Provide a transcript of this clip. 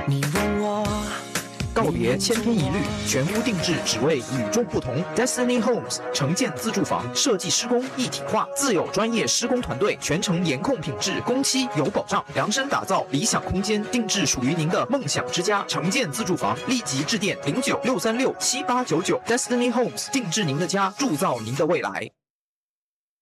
你问我。 告别千篇一律，全屋定制，只为与众不同。Destiny Homes 城建自住房设计施工一体化，自有专业施工团队，全程严控品质，工期有保障，量身打造理想空间，定制属于您的梦想之家。城建自住房，立即致电0963678899 Destiny Homes 定制您的家，铸造您的未来。